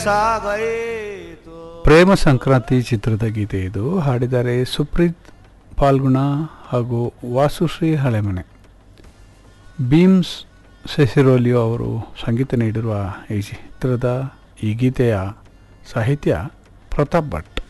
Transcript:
ಪ್ರೇಮ ಸಂಕ್ರಾಂತಿ ಚಿತ್ರದ ಗೀತೆ ಇದು. ಹಾಡಿದ್ದಾರೆ ಸುಪ್ರೀತ್ ಪಾಲ್ಗುಣ ಹಾಗೂ ವಾಸುಶ್ರೀ ಹಳೆಮನೆ. ಬೀಮ್ಸ್ ಸೆಸಿರೋಲಿಯೋ ಅವರು ಸಂಗೀತ ನೀಡಿರುವ ಈ ಚಿತ್ರದ ಈ ಗೀತೆಯ ಸಾಹಿತ್ಯ ಪ್ರತಾಪ್ ಭಟ್.